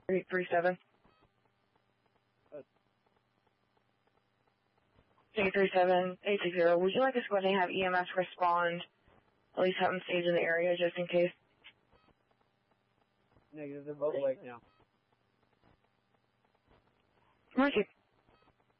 837. 837, 860. Would you like us to go ahead and have EMS respond, at least have them staged in the area just in case? Negative, they're both awake now. Mercy.